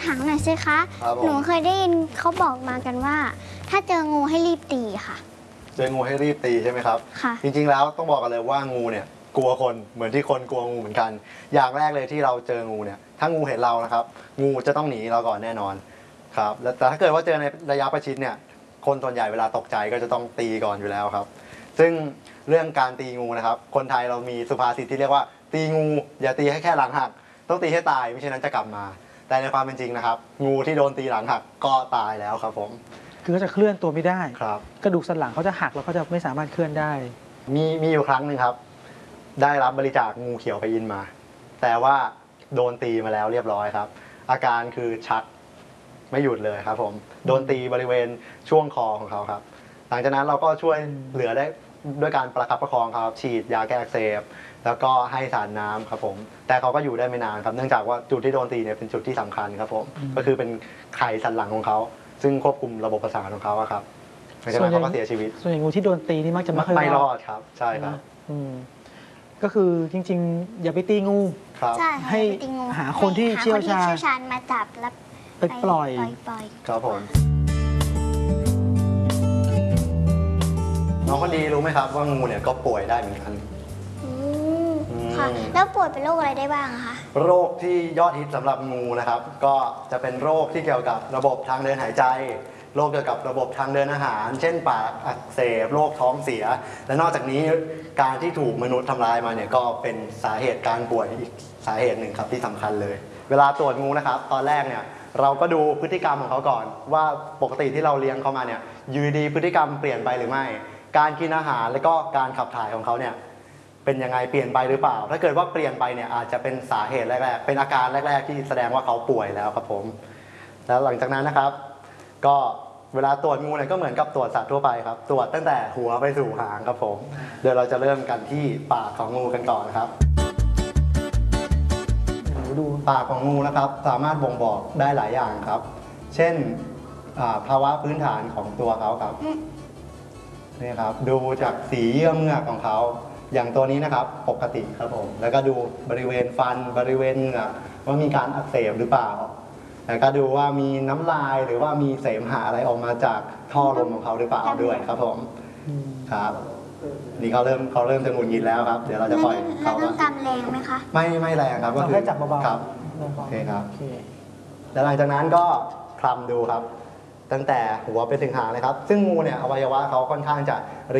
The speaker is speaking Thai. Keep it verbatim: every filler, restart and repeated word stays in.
ถามหน่อยสิคะหนูเคยได้ยินเขาบอกมากันว่าถ้าเจองูให้รีบตีค่ะเจองูให้รีบตีใช่ไหมครับค่ะจริงๆแล้วต้องบอกกันเลยว่างูเนี่ยกลัวคนเหมือนที่คนกลัวงูเหมือนกันอย่างแรกเลยที่เราเจองูเนี่ยถ้างูเห็นเรานะครับงูจะต้องหนีเราก่อนแน่นอนครับแต่ถ้าเกิดว่าเจอในระยะประชิดเนี่ยคนส่วนใหญ่เวลาตกใจก็จะต้องตีก่อนอยู่แล้วครับซึ่งเรื่องการตีงูนะครับคนไทยเรามีสุภาษิตที่เรียกว่าตีงูอย่าตีให้แค่หลังหักต้องตีให้ตายไม่เช่นนั้นจะกลับมาแต่ในความเป็นจริงนะครับงูที่โดนตีหลังหักก็ตายแล้วครับผมคือเขาจะเคลื่อนตัวไม่ได้ครับกระดูกสันหลังเขาจะหักแล้วเขาจะไม่สามารถเคลื่อนได้มีมีอยู่ครั้งหนึ่งครับได้รับบริจาคงูเขียวไปยินมาแต่ว่าโดนตีมาแล้วเรียบร้อยครับอาการคือชักไม่หยุดเลยครับผมโดนตีบริเวณช่วงคอของเขาครับหลังจากนั้นเราก็ช่วยเหลือได้ด้วยการประคับประคองครับฉีดยาแก้อักเสบแล้วก็ให้สารน้ำครับผมแต่เขาก็อยู่ได้ไม่นานครับเนื่องจากว่าจุดที่โดนตีเนี่ยเป็นจุดที่สำคัญครับผมก็คือเป็นไขสันหลังของเขาซึ่งควบคุมระบบประสาทของเขาครับหลังจากนั้นเขาก็เสียชีวิตส่วนใหญ่งูที่โดนตีนี่มักจะไม่รอดครับใช่ครับก็คือจริงๆอย่าไปตีงูใช่ให้หาคนที่เชี่ยวชาญมาจับแล้วไปปล่อยครับผมน้องคนดีรู้ไหมครับว่างูเนี่ยก็ป่วยได้เหมือนกันค่ะแล้วป่วยเป็นโรคอะไรได้บ้างคะโรคที่ยอดฮิตสำหรับงูนะครับก็จะเป็นโรคที่เกี่ยวกับระบบทางเดินหายใจโรคเกี่ยวกับระบบทางเดินอาหารเช่นปากอักเสบโรคท้องเสียและนอกจากนี้การที่ถูกมนุษย์ทำร้ายมาเนี่ยก็เป็นสาเหตุการป่วยอีกสาเหตุหนึ่งครับที่สำคัญเลยเวลาตรวจงูนะครับตอนแรกเนี่ยเราก็ดูพฤติกรรมของเขาก่อนว่าปกติที่เราเลี้ยงเขามาเนี่ยอยู่ดีพฤติกรรมเปลี่ยนไปหรือไม่การกินอาหารและก็การขับถ่ายของเขาเนี่ยเป็นยังไงเปลี่ยนไปหรือเปล่าถ้าเกิดว่าเปลี่ยนไปเนี่ยอาจจะเป็นสาเหตุแรกๆเป็นอาการแรกๆที่แสดงว่าเขาป่วยแล้วครับผมแล้วหลังจากนั้นนะครับก็เวลาตรวจงูเนี่ยก็เหมือนกับตรวจสัตว์ทั่วไปครับตรวจตั้งแต่หัวไปสู่หางครับผมเดี๋ยวเราจะเริ่มกันที่ปากของงูกันก่อนครับดูปากของงูนะครับสามารถบ่งบอกได้หลายอย่างครับเช่นภาวะพื้นฐานของตัวเขาครับนี่ครับดูจากสีเยื่อเมือกของเขาอย่างตัวนี้นะครับปกติครับผมแล้วก็ดูบริเวณฟันบริเวณเหงือกว่ามีการอักเสบหรือเปล่าแล้วก็ดูว่ามีน้ำลายหรือว่ามีเสมหะอะไรออกมาจากท่อลมของเขาหรือเปล่าด้วยครับผมครับนี่เขาเริ่มเขาเริ่มจะหงุดหงิดแล้วครับเดี๋ยวเราจะปล่อยเขาต้องกำแรงไหมคะไม่ไม่แรงครับก็คือแค่จับเบาๆครับโอเคครับแล้วหลังจากนั้นก็คลำดูครับตั้งแต่หัวไปถึงหางเลยครับซึ่งงูเนี่ยอวัยวะเขาค่อนข้างจะ